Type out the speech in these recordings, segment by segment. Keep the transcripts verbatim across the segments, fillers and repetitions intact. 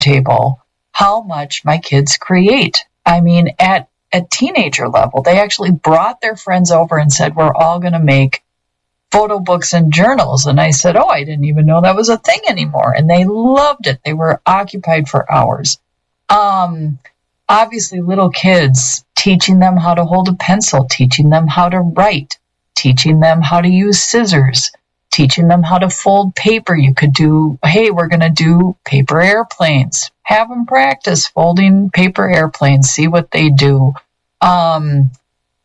table how much my kids create. I mean, at at teenager level, they actually brought their friends over and said, we're all going to make photo books and journals. And I said, oh, I didn't even know that was a thing anymore. And they loved it. They were occupied for hours. Um, obviously, little kids, teaching them how to hold a pencil, teaching them how to write, teaching them how to use scissors, teaching them how to fold paper. You could do, hey, we're going to do paper airplanes. Have them practice folding paper airplanes, see what they do. Um,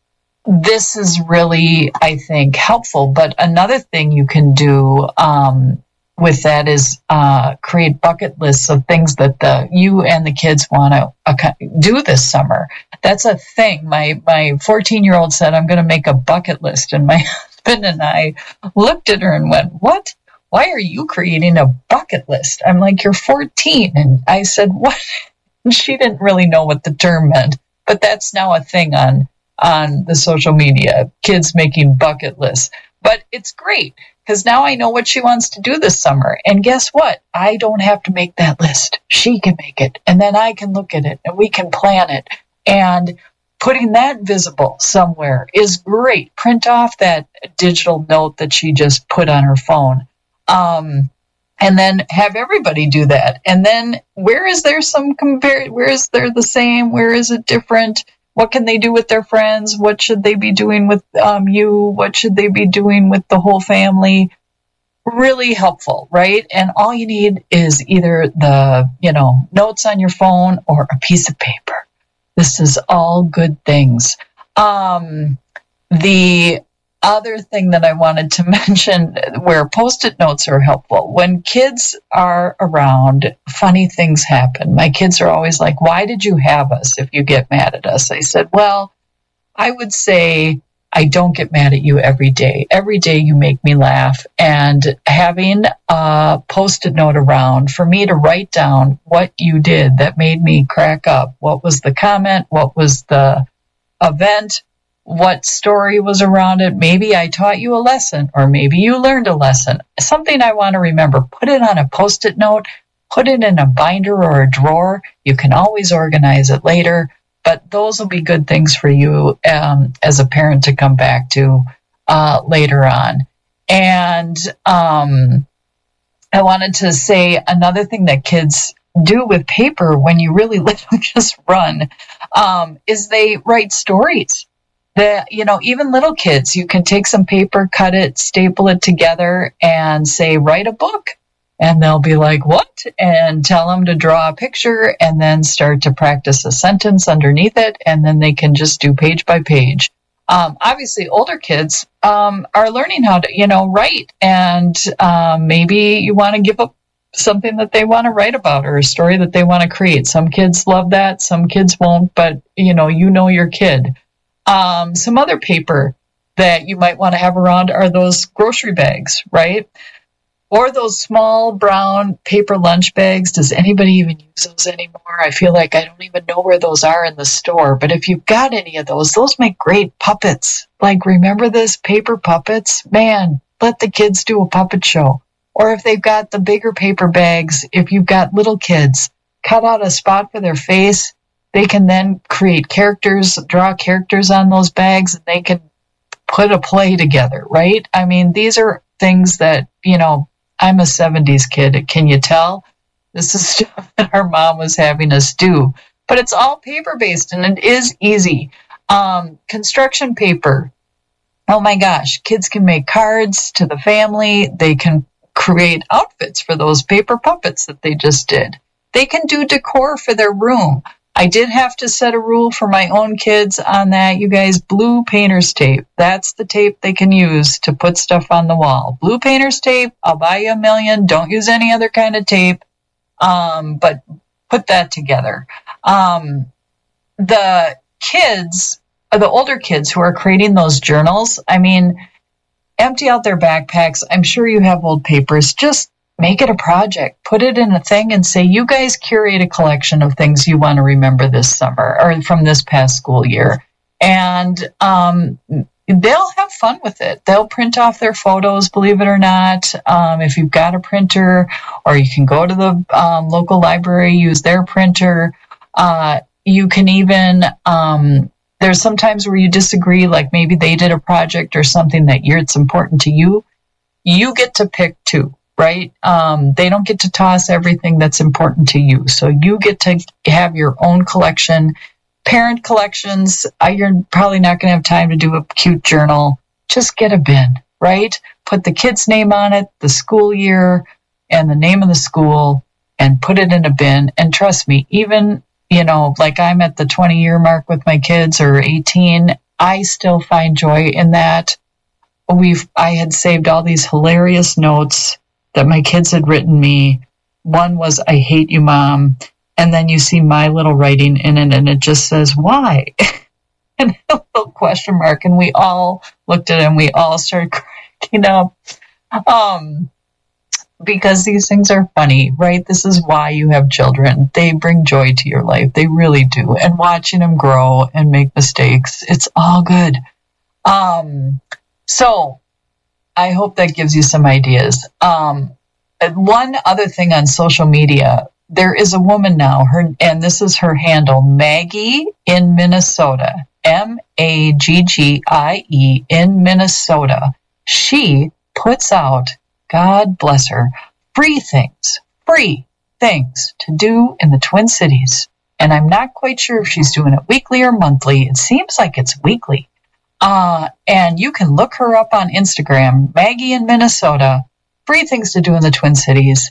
this is really, I think, helpful. But another thing you can do um, with that is uh, create bucket lists of things that the you and the kids want to uh, do this summer. That's a thing. My my fourteen-year-old said, I'm going to make a bucket list. And my husband and I looked at her and went, what? Why are you creating a bucket list? I'm like, you're fourteen. And I said, what? And she didn't really know what the term meant, but that's now a thing on, on the social media, kids making bucket lists. But it's great because now I know what she wants to do this summer. And guess what? I don't have to make that list. She can make it. And then I can look at it and we can plan it. And putting that visible somewhere is great. Print off that digital note that she just put on her phone. Um, and then have everybody do that. And then where is there some compare? Where is there the same? Where is it different? What can they do with their friends? What should they be doing with um, you? What should they be doing with the whole family? Really helpful, right? And all you need is either the, you know, notes on your phone or a piece of paper. This is all good things. Um, the other thing that I wanted to mention where Post-it notes are helpful. When kids are around, funny things happen. My kids are always like, why did you have us if you get mad at us? I said, well, I would say I don't get mad at you every day. Every day you make me laugh. And having a Post-it note around for me to write down what you did that made me crack up. What was the comment? What was the event? What story was around it? Maybe I taught you a lesson, or maybe you learned a lesson. Something I want to remember. Put it on a Post-it note. Put it in a binder or a drawer. You can always organize it later. But those will be good things for you um, as a parent to come back to uh, later on. And um, I wanted to say another thing that kids do with paper when you really let them just run um, is they write stories. The, you know, even little kids, you can take some paper, cut it, staple it together, and say, write a book. And they'll be like, what? And tell them to draw a picture and then start to practice a sentence underneath it. And then they can just do page by page. Um, obviously, older kids um, are learning how to, you know, write. And um, maybe you want to give up something that they want to write about or a story that they want to create. Some kids love that. Some kids won't. But, you know, you know your kid. Um, some other paper that you might want to have around are those grocery bags, right? Or those small brown paper lunch bags. Does anybody even use those anymore? I feel like I don't even know where those are in the store. But if you've got any of those, those make great puppets. Like, remember this? Paper puppets? Man, let the kids do a puppet show. Or if they've got the bigger paper bags, if you've got little kids, cut out a spot for their face. They can then create characters, draw characters on those bags, and they can put a play together, right? I mean, these are things that, you know, I'm a seventies kid. Can you tell? This is stuff that our mom was having us do. But it's all paper-based, and it is easy. Um, construction paper. Oh, my gosh. Kids can make cards to the family. They can create outfits for those paper puppets that they just did. They can do decor for their room. I did have to set a rule for my own kids on that. You guys, blue painter's tape. That's the tape they can use to put stuff on the wall. Blue painter's tape. I'll buy you a million. Don't use any other kind of tape. Um, but put that together. Um, the kids, the older kids who are creating those journals, I mean, empty out their backpacks. I'm sure you have old papers. Just make it a project. Put it in a thing and say, you guys curate a collection of things you want to remember this summer or from this past school year. And um, they'll have fun with it. They'll print off their photos, believe it or not. Um, if you've got a printer, or you can go to the um, local library, use their printer. Uh, you can even, um, there's sometimes where you disagree, like maybe they did a project or something that you're, it's important to you. You get to pick too, right? Um, they don't get to toss everything that's important to you. So you get to have your own collection. Parent collections, uh, you're probably not going to have time to do a cute journal. Just get a bin, right? Put the kid's name on it, the school year, and the name of the school, and put it in a bin. And trust me, even, you know, like I'm at the twenty year mark with my kids, or eighteen, I still find joy in that. We've, I had saved all these hilarious notes that my kids had written me. One was, "I hate you, Mom." And then you see my little writing in it, and it just says, "Why?" And a little question mark. And we all looked at it, and we all started cracking up. Um, because these things are funny, right? This is why you have children. They bring joy to your life. They really do. And watching them grow and make mistakes, it's all good. Um, so I hope that gives you some ideas. Um, one other thing on social media, there is a woman now, her, and this is her handle, Maggie in Minnesota, M A G G I E in Minnesota. She puts out, God bless her, free things, free things to do in the Twin Cities. And I'm not quite sure if she's doing it weekly or monthly. It seems like it's weekly. Uh, and you can look her up on Instagram, Maggie in Minnesota, free things to do in the Twin Cities.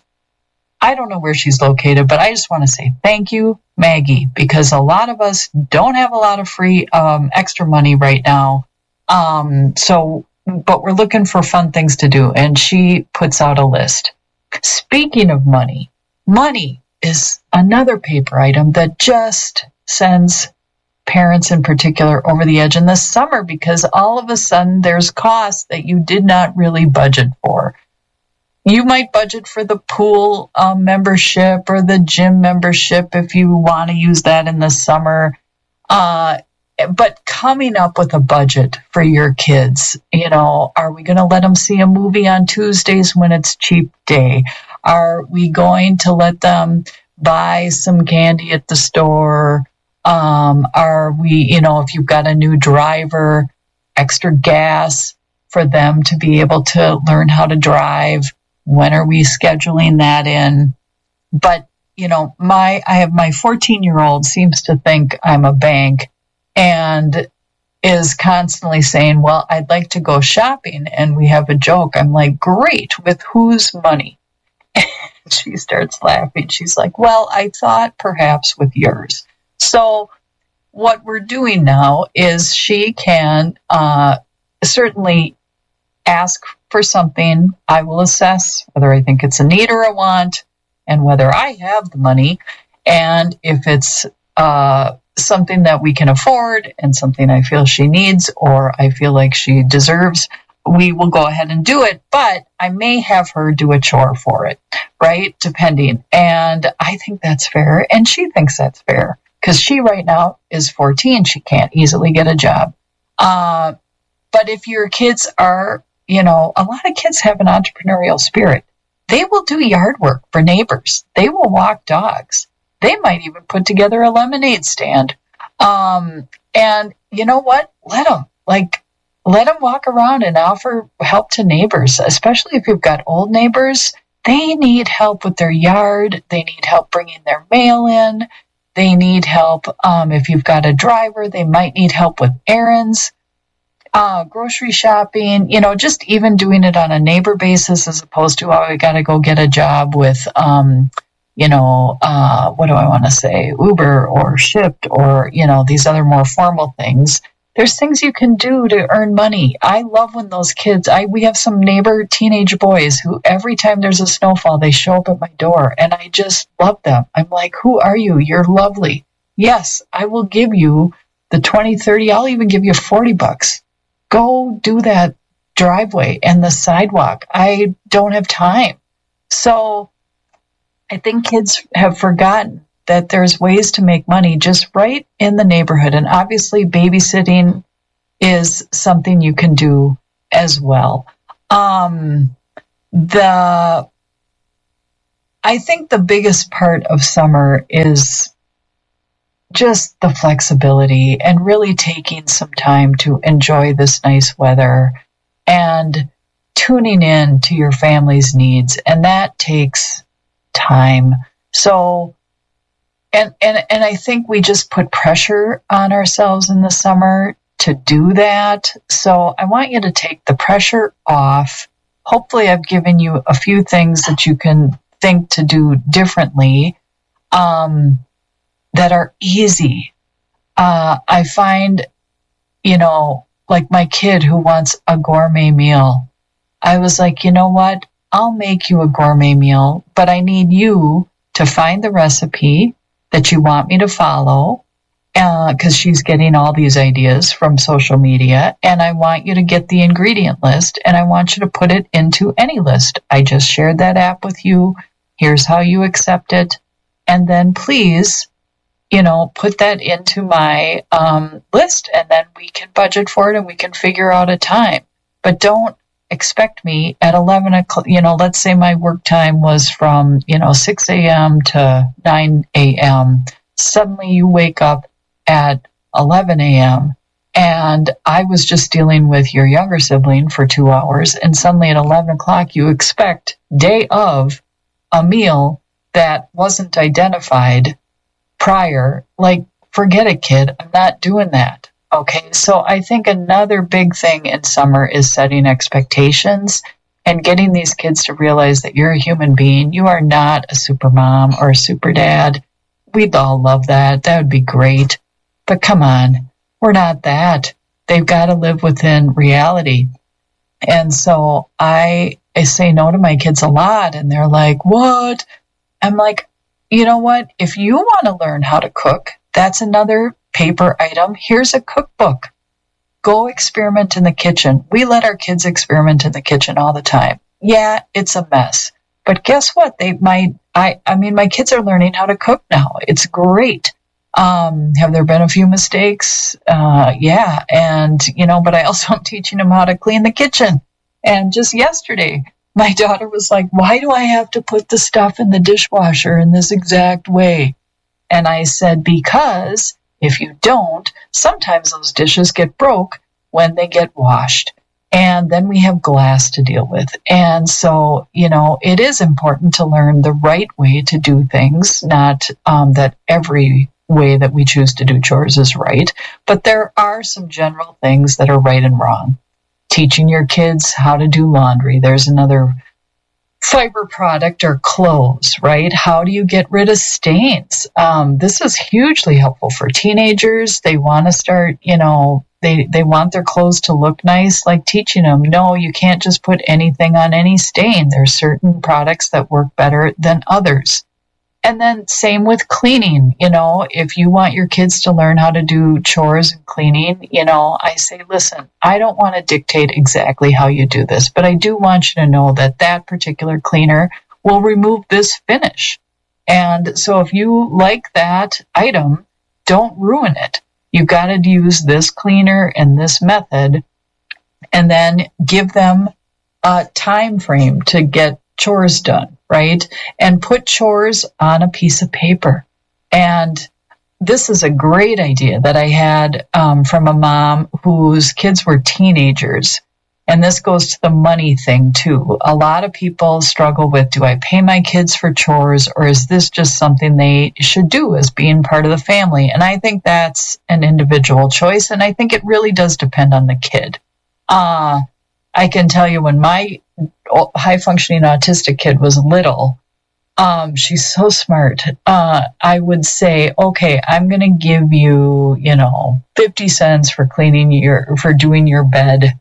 I don't know where she's located, but I just want to say thank you, Maggie, because a lot of us don't have a lot of free um, extra money right now. Um, so, but we're looking for fun things to do, and she puts out a list. Speaking of money, money is another paper item that just sends parents in particular over the edge in the summer, because all of a sudden there's costs that you did not really budget for. You might budget for the pool um, membership or the gym membership if you want to use that in the summer. Uh, but coming up with a budget for your kids, you know, are we going to let them see a movie on Tuesdays when it's cheap day? Are we going to let them buy some candy at the store? Um, are we, you know, if you've got a new driver, extra gas for them to be able to learn how to drive? When are we scheduling that in? But, you know, my I have my fourteen-year-old seems to think I'm a bank and is constantly saying, well, I'd like to go shopping. And we have a joke. I'm like, great, with whose money? And she starts laughing. She's like, well, I thought perhaps with yours. So what we're doing now is she can uh, certainly ask for something. I will assess whether I think it's a need or a want, and whether I have the money. And if it's uh, something that we can afford and something I feel she needs or I feel like she deserves, we will go ahead and do it. But I may have her do a chore for it, right? Depending. And I think that's fair. And she thinks that's fair, because she right now is fourteen. She can't easily get a job. Uh, but if your kids are, you know, a lot of kids have an entrepreneurial spirit. They will do yard work for neighbors. They will walk dogs. They might even put together a lemonade stand. Um, and you know what? Let them, like, let them walk around and offer help to neighbors, especially if you've got old neighbors. They need help with their yard. They need help bringing their mail in. They need help. Um, if you've got a driver, they might need help with errands. Uh, grocery shopping, you know, just even doing it on a neighbor basis as opposed to, oh, I got to go get a job with, um, you know, uh, what do I want to say, Uber or Shipt or, you know, these other more formal things. There's things you can do to earn money. I love when those kids, I we have some neighbor teenage boys who every time there's a snowfall, they show up at my door, and I just love them. I'm like, who are you? You're lovely. Yes, I will give you the twenty, thirty, I'll even give you forty bucks. Go do that driveway and the sidewalk. I don't have time. So I think kids have forgotten that there's ways to make money just right in the neighborhood. And obviously babysitting is something you can do as well. Um, the I think the biggest part of summer is just the flexibility and really taking some time to enjoy this nice weather and tuning in to your family's needs. And that takes time. So, and, and, and I think we just put pressure on ourselves in the summer to do that. So I want you to take the pressure off. Hopefully I've given you a few things that you can think to do differently, um, that are easy. Uh, I find, you know, like my kid who wants a gourmet meal. I was like, you know what? I'll make you a gourmet meal, but I need you to find the recipe that you want me to follow, because uh, she's getting all these ideas from social media, and I want you to get the ingredient list, and I want you to put it into any list. I just shared that app with you. Here's how you accept it. And then please, you know, put that into my um, list, and then we can budget for it and we can figure out a time. But don't expect me at eleven o'clock, you know, let's say my work time was from, you know, six a.m. to nine a.m. Suddenly you wake up at eleven a.m. and I was just dealing with your younger sibling for two hours, and suddenly at eleven o'clock you expect day of a meal that wasn't identified prior. Like, forget it, kid. I'm not doing that. Okay, so I think another big thing in summer is setting expectations and getting these kids to realize that you're a human being. You are not a super mom or a super dad. We'd all love that. That would be great. But come on, we're not that. They've got to live within reality. And so I, I say no to my kids a lot, and they're like, what? I'm like, you know what? If you want to learn how to cook, that's another paper item. Here's a cookbook. Go experiment in the kitchen. We let our kids experiment in the kitchen all the time. Yeah, it's a mess. But guess what? They might, I, I mean, my kids are learning how to cook now. It's great. Um, have there been a few mistakes? Uh, yeah. And, you know, but I also am teaching them how to clean the kitchen. And just yesterday, my daughter was like, why do I have to put the stuff in the dishwasher in this exact way? And I said, because if you don't, sometimes those dishes get broke when they get washed. And then we have glass to deal with. And so, you know, it is important to learn the right way to do things, not um, that every way that we choose to do chores is right. But there are some general things that are right and wrong. Teaching your kids how to do laundry. There's another fiber product, or clothes, right? How do you get rid of stains? Um, this is hugely helpful for teenagers. They want to start, you know, they, they want their clothes to look nice, like teaching them, no, you can't just put anything on any stain. There's certain products that work better than others. And then same with cleaning. You know, if you want your kids to learn how to do chores and cleaning, you know, I say, listen, I don't want to dictate exactly how you do this, but I do want you to know that that particular cleaner will remove this finish. And so if you like that item, don't ruin it. You've got to use this cleaner and this method, and then give them a time frame to get chores done, right? And put chores on a piece of paper. And this is a great idea that I had um, from a mom whose kids were teenagers. And this goes to the money thing too. A lot of people struggle with, do I pay my kids for chores, or is this just something they should do as being part of the family? And I think that's an individual choice. And I think it really does depend on the kid. Uh, I can tell you, when my high-functioning autistic kid was little, um, she's so smart. Uh, I would say, okay, I'm going to give you, you know, fifty cents for cleaning your, for doing your bed,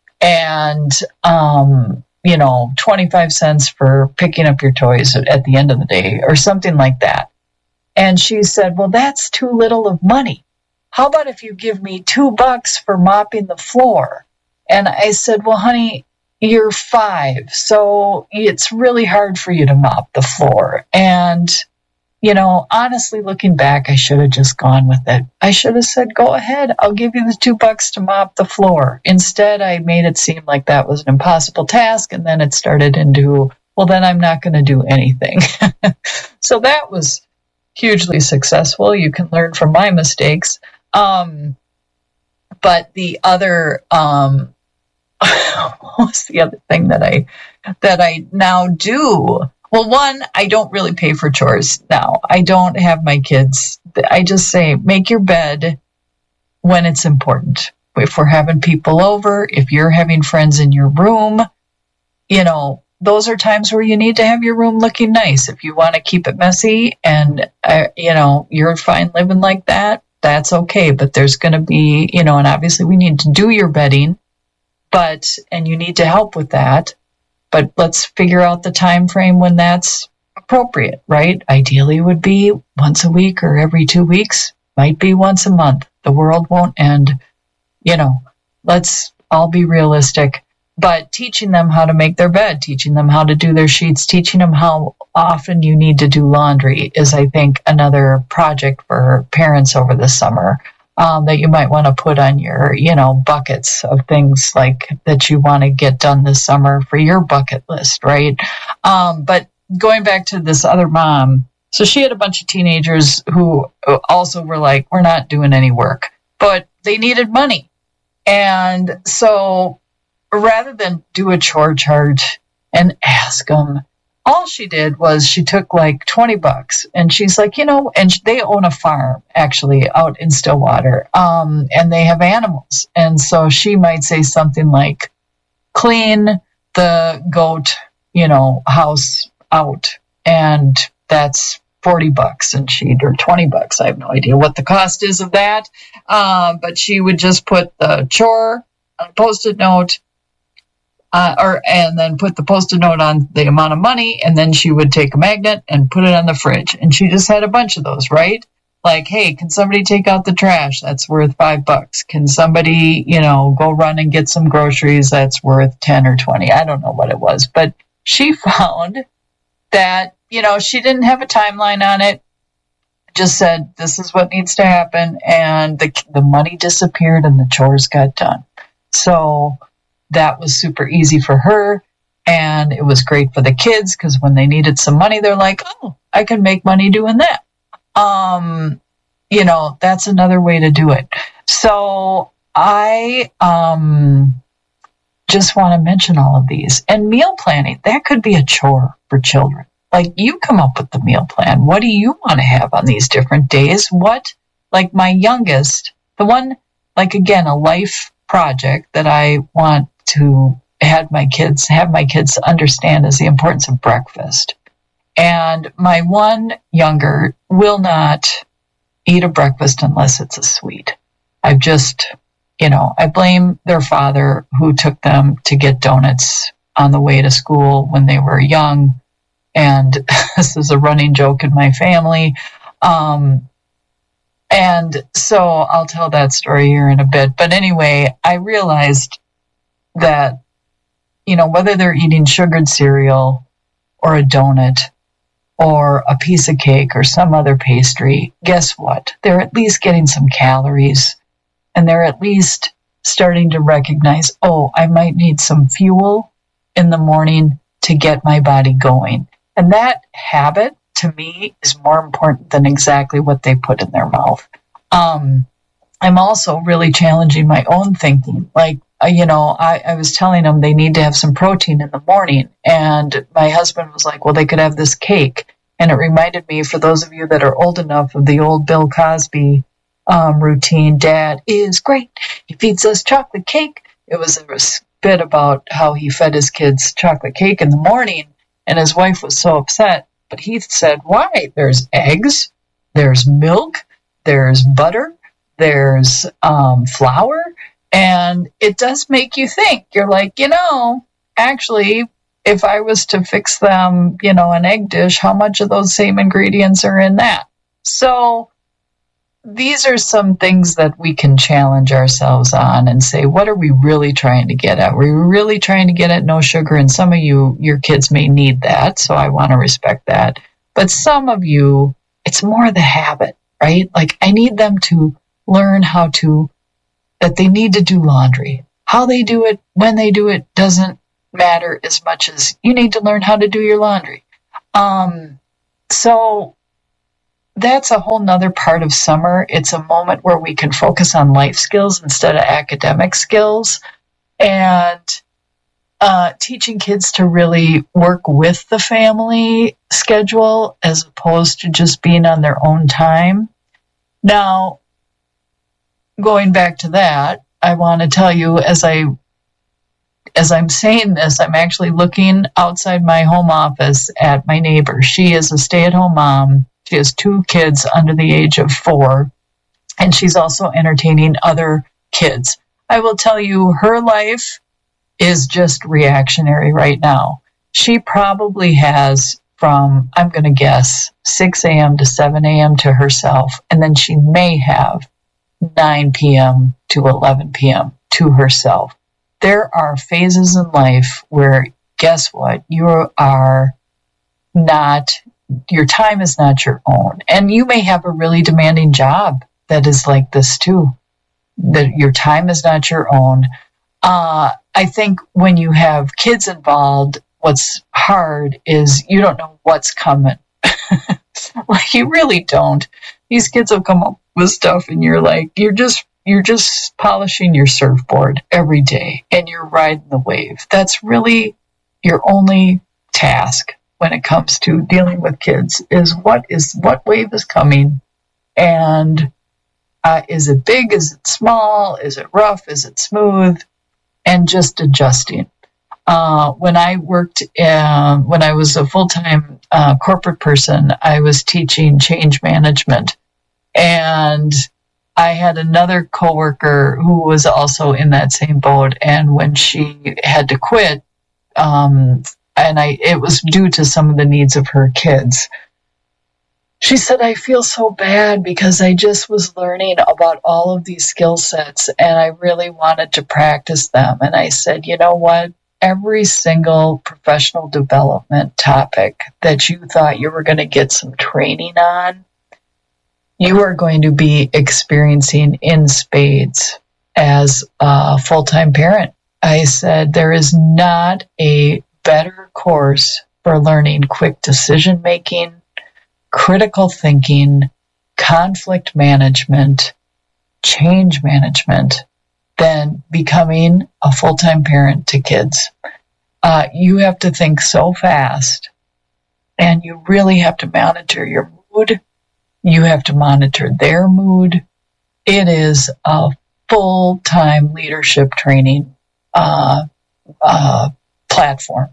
and, um, you know, twenty-five cents for picking up your toys at the end of the day, or something like that. And she said, well, that's too little of money. How about if you give me two bucks for mopping the floor? And I said, well, honey, you're five, so it's really hard for you to mop the floor. And you know, honestly, looking back, I should have just gone with it. I should have said, go ahead, I'll give you the two bucks to mop the floor. Instead, I made it seem like that was an impossible task, and then it started into, well, then I'm not going to do anything. So that was hugely successful. You can learn from my mistakes. Um, but the other, um, what's the other thing that I, that I now do? Well, one, I don't really pay for chores now. I don't have my kids. I just say, make your bed when it's important. If we're having people over, if you're having friends in your room, you know, those are times where you need to have your room looking nice. If you want to keep it messy and, uh, you know, you're fine living like that, that's okay. But there's going to be, you know, and obviously we need to do your bedding, but, and you need to help with that. But let's figure out the time frame when that's appropriate, right? Ideally would be once a week or every two weeks, might be once a month. The world won't end. You know, let's all be realistic. But teaching them how to make their bed, teaching them how to do their sheets, teaching them how often you need to do laundry is, I think, another project for parents over the summer. Um, that you might want to put on your, you know, buckets of things like that you want to get done this summer for your bucket list, right? Um, but going back to this other mom, so she had a bunch of teenagers who also were like, we're not doing any work, but they needed money. And so rather than do a chore chart and ask them, all she did was she took like twenty bucks and she's like, you know, and they own a farm actually out in Stillwater, um, and they have animals. And so she might say something like, clean the goat, you know, house out. And that's forty bucks. And she'd, or twenty bucks. I have no idea what the cost is of that. Um, but she would just put the chore on a Post-it note. Uh, or and then put the Post-it note on the amount of money, and then she would take a magnet and put it on the fridge. And she just had a bunch of those, right? Like, hey, can somebody take out the trash? That's worth five bucks. Can somebody, you know, go run and get some groceries? That's worth ten or twenty. I don't know what it was, but she found that, you know, she didn't have a timeline on it. Just said, this is what needs to happen, and the the money disappeared and the chores got done. So that was super easy for her, and it was great for the kids because when they needed some money, they're like, oh, I can make money doing that. Um, you know, that's another way to do it. So I um, just want to mention all of these. And meal planning, that could be a chore for children. Like, you come up with the meal plan. What do you want to have on these different days? What, like my youngest, the one, like, again, a life project that I want to have my kids have my kids understand is the importance of breakfast. And my one younger will not eat a breakfast unless it's a sweet. I've just, you know, I blame their father who took them to get donuts on the way to school when they were young. And this is a running joke in my family. Um, and so I'll tell that story here in a bit. But anyway, I realized that, you know, whether they're eating sugared cereal or a donut or a piece of cake or some other pastry, guess what? They're at least getting some calories, and they're at least starting to recognize, oh, I might need some fuel in the morning to get my body going. And that habit, to me, is more important than exactly what they put in their mouth. Um, I'm also really challenging my own thinking. Like, uh, you know, I, I was telling them they need to have some protein in the morning. And my husband was like, well, they could have this cake. And it reminded me, for those of you that are old enough, of the old Bill Cosby um, routine, Dad is great. He feeds us chocolate cake. It was a bit about how he fed his kids chocolate cake in the morning. And his wife was so upset. But he said, why? There's eggs, there's milk, there's butter, there's um, flour. And it does make you think. You're like, you know, actually, if I was to fix them, you know, an egg dish, how much of those same ingredients are in that? So these are some things that we can challenge ourselves on and say, what are we really trying to get at? We're really trying to get at no sugar, and some of you, your kids may need that, so I want to respect that. But some of you It's more the habit, right? Like I need them to learn how to, that they need to do laundry. How they do it, when they do it, doesn't matter as much as you need to learn how to do your laundry. Um, so that's a whole nother part of summer. It's a moment where we can focus on life skills instead of academic skills, and uh, teaching kids to really work with the family schedule as opposed to just being on their own time. Now, going back to that, I want to tell you, as I as I'm saying this, I'm actually looking outside my home office at my neighbor. She is a stay-at-home mom. She has two kids under the age of four, and she's also entertaining other kids. I will tell you, her life is just reactionary right now. She probably has from, I'm going to guess, six a.m. to seven a.m. to herself, and then she may have nine p.m. to eleven p.m. to herself. There are phases in life where, guess what, you are not, your time is not your own. And you may have a really demanding job that is like this too, that your time is not your own. Uh, I think when you have kids involved, what's hard is you don't know what's coming. Like you really don't. These kids will come up with stuff and you're like, you're just, you're just polishing your surfboard every day and you're riding the wave. That's really your only task when it comes to dealing with kids, is what is, what wave is coming, and uh, is it big, is it small, is it rough, is it smooth, and just adjusting. Uh, when I worked, uh, when I was a full-time uh, corporate person, I was teaching change management. And I had another coworker who was also in that same boat. And when she had to quit, um, and I, it was due to some of the needs of her kids, she said, I feel so bad because I just was learning about all of these skill sets and I really wanted to practice them. And I said, you know what? Every single professional development topic that you thought you were going to get some training on, you are going to be experiencing in spades as a full-time parent. I said, there is not a better course for learning quick decision-making, critical thinking, conflict management, change management than becoming a full-time parent to kids. Uh, you have to think so fast, and you really have to monitor your mood. You have to monitor their mood. It is a full-time leadership training uh, uh, platform.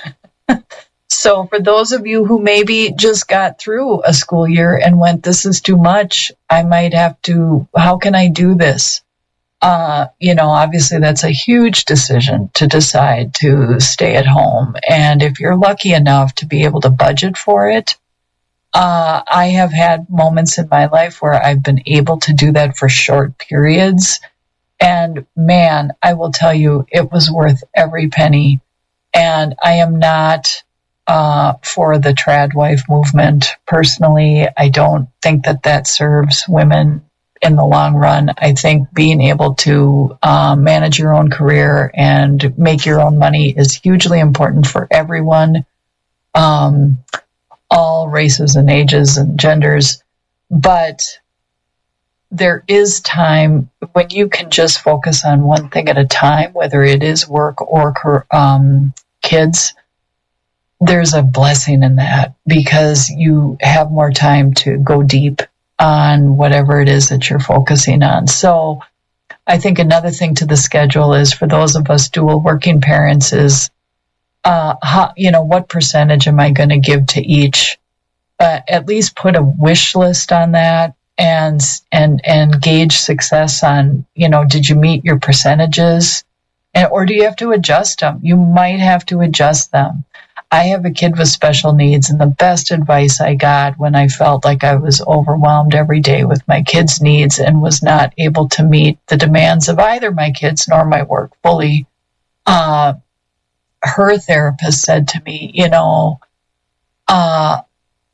So for those of you who maybe just got through a school year and went, this is too much, I might have to, how can I do this? Uh, you know, obviously that's a huge decision to decide to stay at home. And if you're lucky enough to be able to budget for it, uh, I have had moments in my life where I've been able to do that for short periods. And man, I will tell you, it was worth every penny. And I am not uh, for the trad wife movement personally. I don't think that that serves women in the long run. I think being able to uh, manage your own career and make your own money is hugely important for everyone, um, all races and ages and genders. But there is time when you can just focus on one thing at a time, whether it is work or um, kids. There's a blessing in that because you have more time to go deep on whatever it is that you're focusing on. So I think another thing to the schedule is, for those of us dual working parents, is, uh, how, you know, what percentage am I going to give to each? Uh, at least put a wish list on that, and, and, and gauge success on, you know, did you meet your percentages? And, or do you have to adjust them? You might have to adjust them. I have a kid with special needs, and the best advice I got when I felt like I was overwhelmed every day with my kids' needs and was not able to meet the demands of either my kids nor my work fully, uh, her therapist said to me, you know, uh,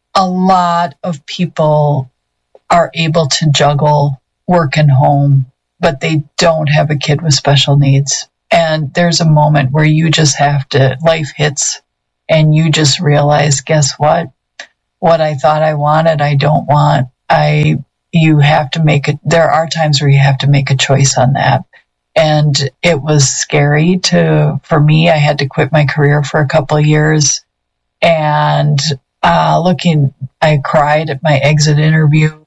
a lot of people are able to juggle work and home, but they don't have a kid with special needs. And there's a moment where you just have to, life hits, and you just realize, guess what? What I thought I wanted, I don't want. I, you have to make it, there are times where you have to make a choice on that. And it was scary to, for me, I had to quit my career for a couple of years. And uh, looking, I cried at my exit interview.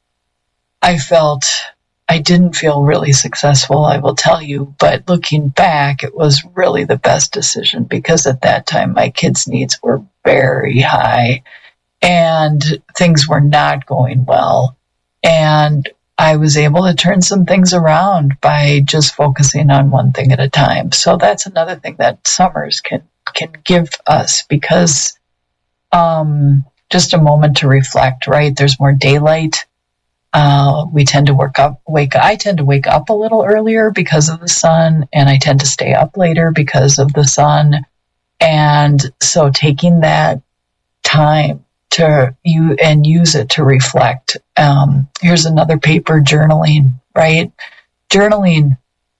I felt, I didn't feel really successful, I will tell you. But looking back, it was really the best decision, because at that time, my kids' needs were very high and things were not going well. And I was able to turn some things around by just focusing on one thing at a time. So that's another thing that summers can can give us, because um, just a moment to reflect, right? There's more daylight. Uh, we tend to work up, wake. I tend to wake up a little earlier because of the sun, and I tend to stay up later because of the sun. And so taking that time to you and use it to reflect. Um, here's another paper, journaling, right? Journaling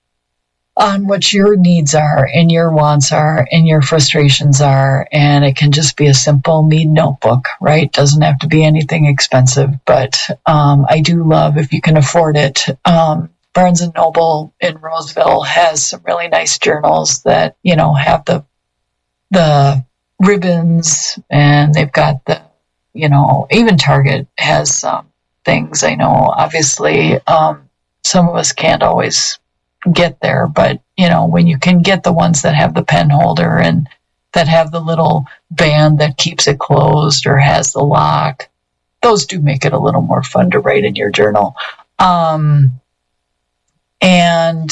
on what your needs are and your wants are and your frustrations are. And it can just be a simple Mead notebook, right? Doesn't have to be anything expensive, but um, I do love, if you can afford it, um, Barnes and Noble in Roseville has some really nice journals that, you know, have the the ribbons, and they've got the, you know, even Target has some things. I know, obviously, um, some of us can't always get there, but, you know, when you can get the ones that have the pen holder and that have the little band that keeps it closed or has the lock, those do make it a little more fun to write in your journal. Um, and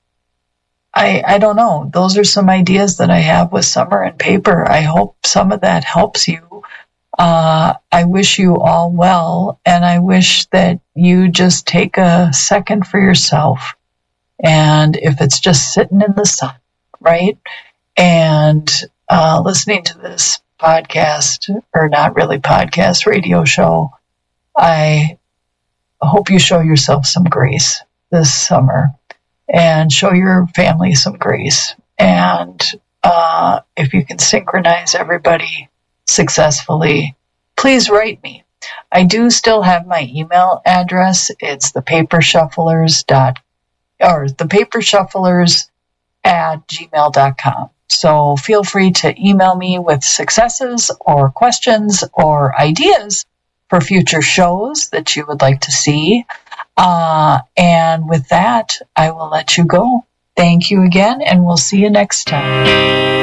I, I don't know. Those are some ideas that I have with summer and paper. I hope some of that helps you. Uh, I wish you all well, and I wish that you just take a second for yourself. And if it's just sitting in the sun, right, and uh, listening to this podcast, or not really podcast, radio show, I hope you show yourself some grace this summer, and show your family some grace. And uh, if you can synchronize everybody successfully, please write me. I do still have my email address. It's the paper shufflers dot or the paper shufflers at gmail dot com. So feel free to email me with successes or questions or ideas for future shows that you would like to see. Uh, and with that, I will let you go. Thank you again, and we'll see you next time.